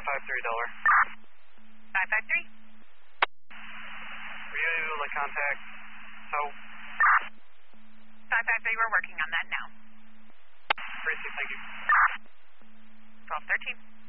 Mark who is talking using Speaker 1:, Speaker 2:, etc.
Speaker 1: 553 Delaware.
Speaker 2: 553?
Speaker 1: Were you able to contact Toe?
Speaker 2: 553, we're working on that now.
Speaker 1: Tracy, thank you.
Speaker 2: 1213.